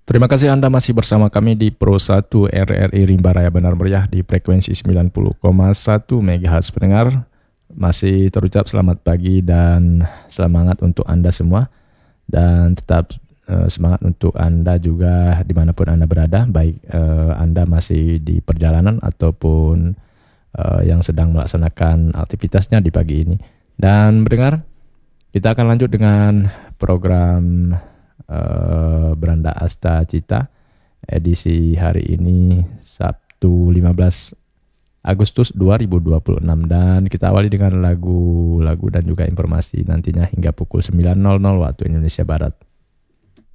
Terima kasih Anda masih bersama kami di Pro 1 RRI Rimba Raya Benar Meriah di frekuensi 90,1 MHz pendengar. Masih terucap selamat pagi dan semangat untuk Anda semua. Dan tetap semangat untuk Anda juga dimanapun Anda berada. Baik Anda masih di perjalanan ataupun yang sedang melaksanakan aktivitasnya di pagi ini. Dan pendengar, kita akan lanjut dengan program Beranda Asta Cita edisi hari ini Sabtu 15 Agustus 2026, dan kita awali dengan lagu-lagu dan juga informasi nantinya hingga pukul 9.00 waktu Indonesia Barat.